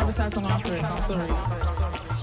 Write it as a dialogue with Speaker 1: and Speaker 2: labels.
Speaker 1: have a sad song after it. I'm sorry.